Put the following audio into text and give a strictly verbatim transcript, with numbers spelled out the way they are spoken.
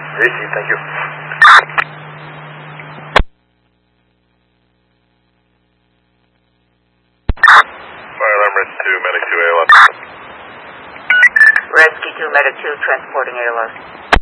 Received, thank you. Fire alarm, Rescue two, Medic two, A L S. Rescue two, Medic two, transporting A L S.